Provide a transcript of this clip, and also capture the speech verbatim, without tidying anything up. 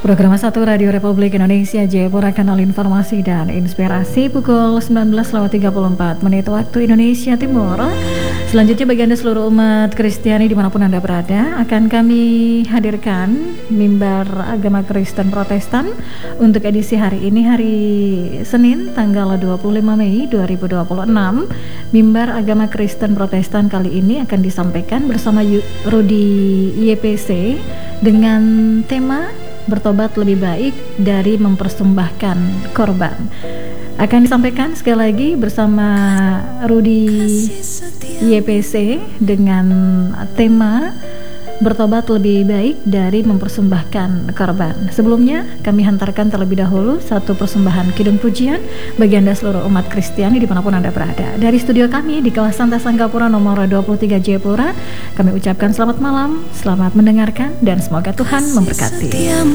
Program satu Radio Republik Indonesia Jayapura, kanal informasi dan inspirasi, pukul sembilan belas lewat tiga puluh empat menit waktu Indonesia Timur. Selanjutnya bagi Anda seluruh umat Kristiani dimanapun Anda berada, akan kami hadirkan mimbar agama Kristen Protestan untuk edisi hari ini, hari Senin tanggal dua puluh lima Mei dua ribu dua puluh enam. Mimbar agama Kristen Protestan kali ini akan disampaikan bersama Rudy Y P C dengan tema bertobat lebih baik dari mempersembahkan korban. Akan disampaikan sekali lagi bersama Rudy Y P C dengan tema bertobat lebih baik dari mempersembahkan korban. Sebelumnya kami hantarkan terlebih dahulu satu persembahan kidung pujian bagi Anda seluruh umat Kristiani dimanapun Anda berada. Dari studio kami di kawasan Tasanggapura nomor dua puluh tiga Jayapura, kami ucapkan selamat malam, selamat mendengarkan, dan semoga Tuhan memberkati.